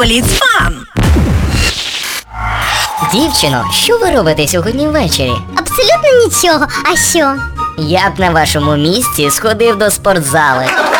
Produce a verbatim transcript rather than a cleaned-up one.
Бліцфан! Дівчино, що ви робите сьогодні ввечері? Абсолютно нічого. А що? Я б на вашому місці сходив до спортзали.